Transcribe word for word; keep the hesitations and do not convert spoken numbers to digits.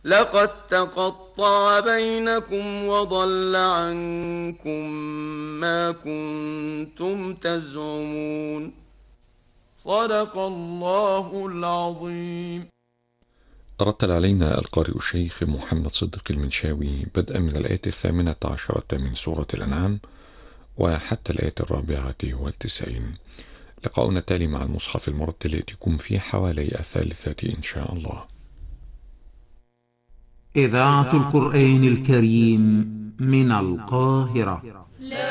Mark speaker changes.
Speaker 1: لقد تقطع بينكم وضل عنكم ما كنتم تزعمون. صدق الله العظيم.
Speaker 2: رتل علينا القارئ الشيخ محمد صدق المنشاوي بدءا من الآية الثامنة عشرة من سورة الأنعام وحتى الآية الرابعة والتسعين. لقاؤنا التالي مع المصحف المرتل يأتيكم في حوالي الثالثة إن شاء الله.
Speaker 3: إذاعة القرآن الكريم من القاهرة.